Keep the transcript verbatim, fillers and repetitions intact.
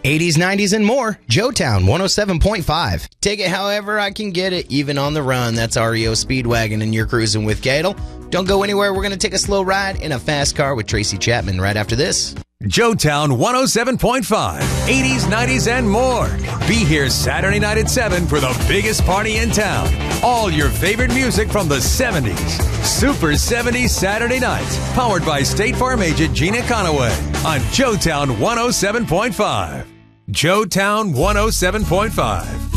eighties, nineties, and more. Joetown one oh seven point five. Take it however I can get it, even on the run. That's R E O Speedwagon, and you're cruising with Gadel. Don't go anywhere. We're going to take a slow ride in a fast car with Tracy Chapman right after this. Joetown one oh seven point five. eighties, nineties, and more. Be here Saturday night at seven for the biggest party in town. All your favorite music from the seventies. Super seventies Saturday nights. Powered by State Farm agent Gina Conaway on Joetown one oh seven point five. Joetown one oh seven point five.